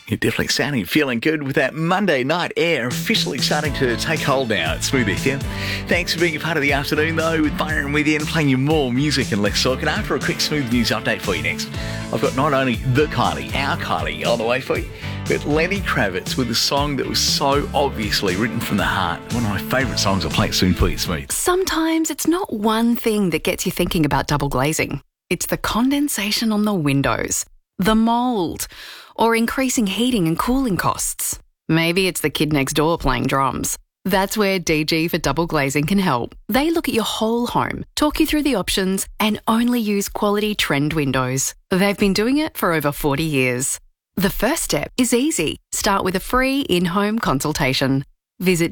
You're definitely sounding, feeling good with that Monday night air officially starting to take hold now at Smooth FM. Thanks for being a part of the afternoon, though, with Byron with you and playing you more music and less talk. And after a quick Smooth news update for you next, I've got not only the Kylie, our Kylie, on the way for you, but Lenny Kravitz with a song that was so obviously written from the heart. One of my favourite songs. I'll play it soon for you, Smooth. Sometimes it's not one thing that gets you thinking about double glazing. It's the condensation on the windows, the mould, or increasing heating and cooling costs. Maybe it's the kid next door playing drums. That's where DG for Double Glazing can help. They look at your whole home, talk you through the options, and only use quality trend windows. They've been doing it for over 40 years. The first step is easy. Start with a free in-home consultation. Visit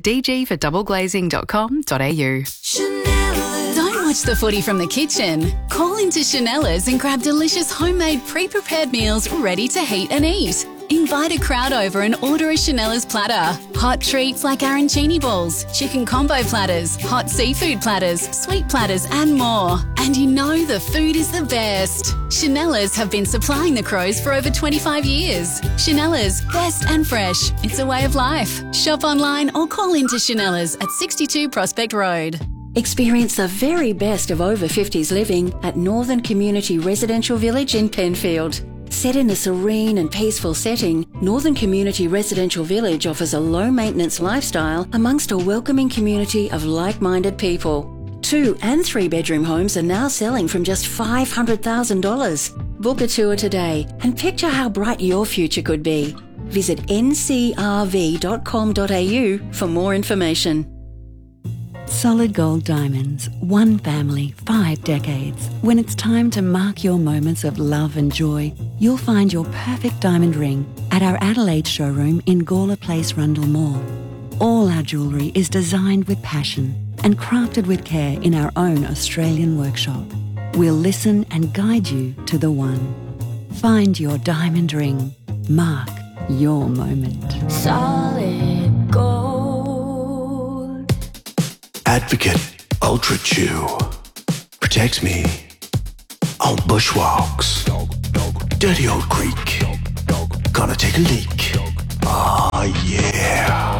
dgfordoubleglazing.com.au. Don't watch the footy from the kitchen. Call into Chanella's and grab delicious homemade pre-prepared meals ready to heat and eat. Invite a crowd over and order a Chanella's platter. Hot treats like arancini balls, chicken combo platters, hot seafood platters, sweet platters and more. And you know the food is the best. Chanella's have been supplying the Crows for over 25 years. Chanella's, best and fresh. It's a way of life. Shop online or call into Chanella's at 62 Prospect Road. Experience the very best of over 50s living at Northern Community Residential Village in Penfield. Set in a serene and peaceful setting, Northern Community Residential Village offers a low-maintenance lifestyle amongst a welcoming community of like-minded people. 2- and 3-bedroom homes are now selling from just $500,000. Book a tour today and picture how bright your future could be. Visit ncrv.com.au for more information. Solid Gold Diamonds, one family, 5 decades. When it's time to mark your moments of love and joy, you'll find your perfect diamond ring at our Adelaide showroom in Gawler Place, Rundle Mall. All our jewellery is designed with passion and crafted with care in our own Australian workshop. We'll listen and guide you to the one. Find your diamond ring. Mark your moment. Solid Gold. Advocate Ultra Chew. Protects me on bushwalks. Dirty old creek. Gonna take a leak. Ah, yeah.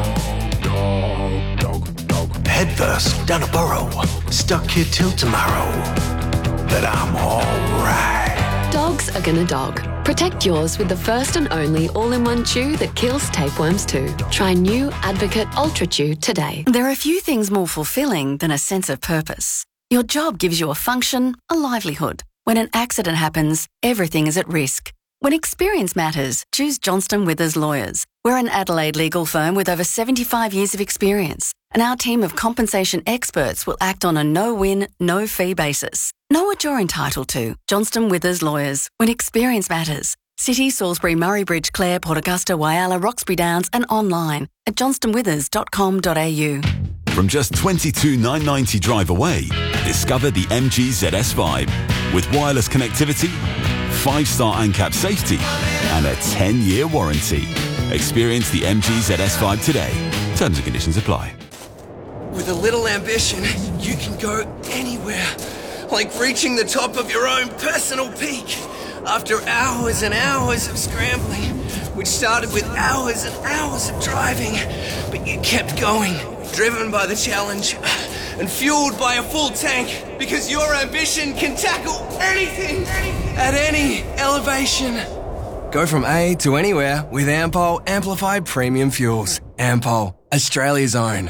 Head first down a burrow. Stuck here till tomorrow. But I'm alright. Dogs are gonna dog. Protect yours with the first and only all-in-one chew that kills tapeworms too. Try new Advocate Ultra Chew today. There are few things more fulfilling than a sense of purpose. Your job gives you a function, a livelihood. When an accident happens, everything is at risk. When experience matters, choose Johnston Withers Lawyers. We're an Adelaide legal firm with over 75 years of experience, and our team of compensation experts will act on a no-win, no-fee basis. Know what you're entitled to. Johnston Withers Lawyers. When experience matters. City, Salisbury, Murray Bridge, Clare, Port Augusta, Whyalla, Roxbury Downs and online at johnstonwithers.com.au. From just $22,990 drive away, discover the MG ZS Vibe. With wireless connectivity, 5-star ANCAP safety and a 10-year warranty. Experience the MG ZS Vibe today. Terms and conditions apply. With a little ambition, you can go anywhere. Like reaching the top of your own personal peak. After hours and hours of scrambling, which started with hours and hours of driving, but you kept going, driven by the challenge and fueled by a full tank, because your ambition can tackle anything at any elevation. Go from A to anywhere with Ampol Amplified Premium Fuels. Ampol, Australia's own.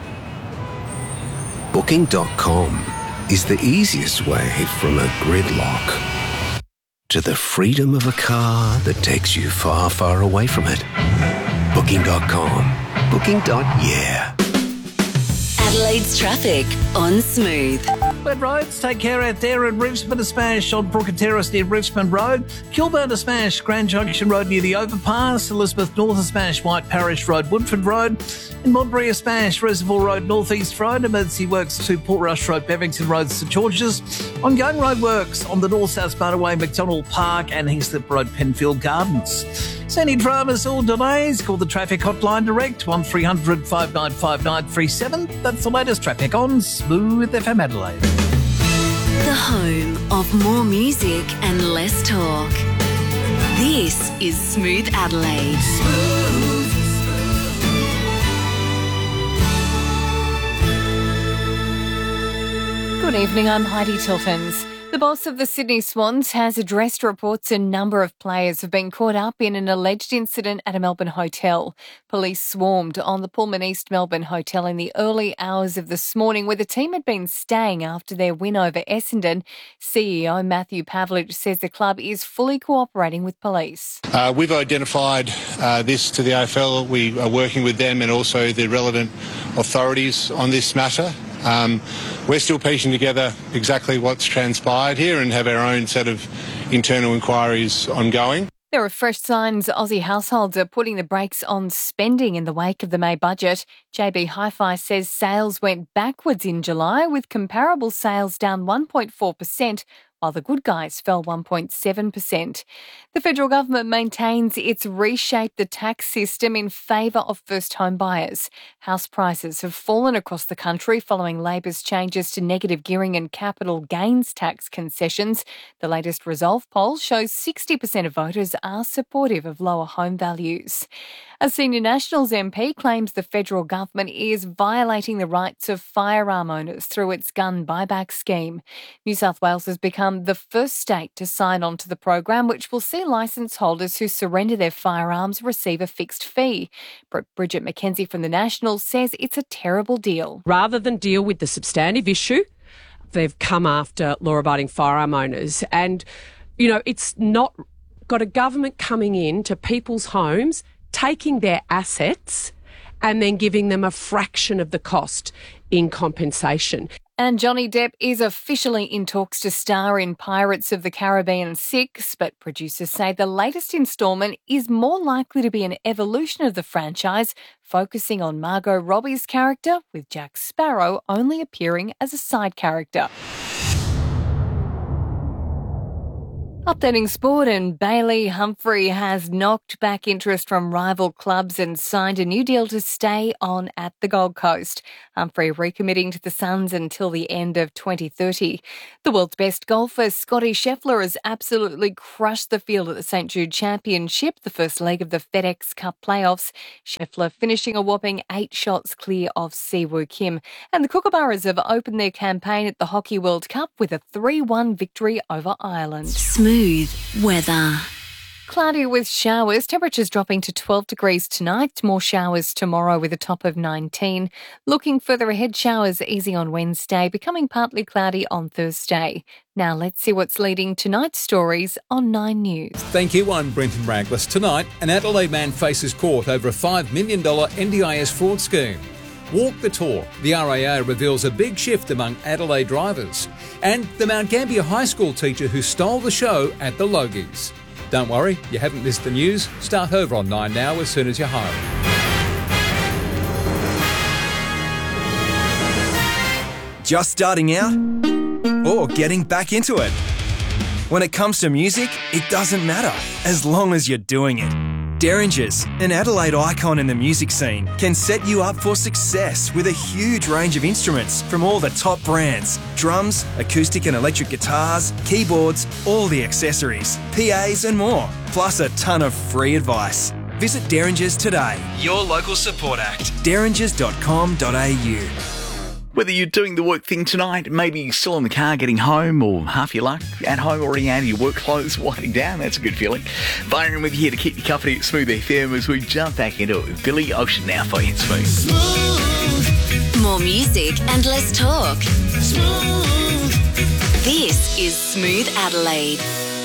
Booking.com is the easiest way from a gridlock to the freedom of a car that takes you far, far away from it. Booking.com. Booking.yeah. Adelaide's traffic on Smooth. Wet roads, take care out there at Reefsman to Smash on Brooker Terrace near Reefsman Road, Kilburn to Smash, Grand Junction Road near the Overpass, Elizabeth North to Smash, White Parish Road, Woodford Road, and Modbury to Smash, Reservoir Road, North East Road, Emergency Works to Portrush Road, Bevington Road, St George's, ongoing road works on the North-South Motorway, McDonald Park and Hinchlip Road, Penfield Gardens. So any dramas or delays, call the traffic hotline direct, 1300 595937. That's the latest traffic on Smooth FM Adelaide. The home of more music and less talk. This is Smooth Adelaide. Good evening, I'm Heidi Tiltons. The boss of the Sydney Swans has addressed reports a number of players have been caught up in an alleged incident at a Melbourne hotel. Police swarmed on the Pullman East Melbourne Hotel in the early hours of this morning, where the team had been staying after their win over Essendon. CEO Matthew Pavlich says the club is fully cooperating with police. We've identified this to the AFL. We are working with them and also the relevant authorities on this matter. We're still piecing together exactly what's transpired here and have our own set of internal inquiries ongoing. There are fresh signs Aussie households are putting the brakes on spending in the wake of the May budget. JB Hi-Fi says sales went backwards in July, with comparable sales down 1.4%, while the Good Guys fell 1.7%. The federal government maintains it's reshaped the tax system in favour of first home buyers. House prices have fallen across the country following Labor's changes to negative gearing and capital gains tax concessions. The latest Resolve poll shows 60% of voters are supportive of lower home values. A senior Nationals MP claims the federal government is violating the rights of firearm owners through its gun buyback scheme. New South Wales has become the first state to sign on to the program, which will see licence holders who surrender their firearms receive a fixed fee. Bridget McKenzie from the Nationals says it's a terrible deal. Rather than deal with the substantive issue, they've come after law-abiding firearm owners. And, you know, it's not got a government coming in to people's homes, taking their assets and then giving them a fraction of the cost in compensation. And Johnny Depp is officially in talks to star in Pirates of the Caribbean 6, but producers say the latest instalment is more likely to be an evolution of the franchise, focusing on Margot Robbie's character, with Jack Sparrow only appearing as a side character. Updating sport, and Bailey Humphrey has knocked back interest from rival clubs and signed a new deal to stay on at the Gold Coast. Humphrey recommitting to the Suns until the end of 2030. The world's best golfer, Scotty Scheffler, has absolutely crushed the field at the St Jude Championship, the first leg of the FedEx Cup playoffs. Scheffler finishing a whopping 8 shots clear of Siwoo Kim. And the Kookaburras have opened their campaign at the Hockey World Cup with a 3-1 victory over Ireland. Smooth weather. Cloudy with showers, temperatures dropping to 12 degrees tonight, more showers tomorrow with a top of 19. Looking further ahead, showers easing on Wednesday, becoming partly cloudy on Thursday. Now let's see what's leading tonight's stories on 9 News. Thank you, I'm Brenton Raglas. Tonight, an Adelaide man faces court over a $5 million NDIS fraud scheme. Walk the Talk. The RAA reveals a big shift among Adelaide drivers. And the Mount Gambier High School teacher who stole the show at the Logies. Don't worry, you haven't missed the news. Start over on 9 Now as soon as you're home. Just starting out or getting back into it? When it comes to music, it doesn't matter as long as you're doing it. Derringers, an Adelaide icon in the music scene, can set you up for success with a huge range of instruments from all the top brands. Drums, acoustic and electric guitars, keyboards, all the accessories, PAs and more, plus a ton of free advice. Visit Derringers today. Your local support act. derringers.com.au. Whether you're doing the work thing tonight, maybe you're still in the car getting home, or half your luck at home already out of your work clothes winding down, that's a good feeling. Byron with you here to keep you company at Smooth FM as we jump back into it with Billy Ocean now for you, Smooth. More music and less talk. This is Smooth Adelaide.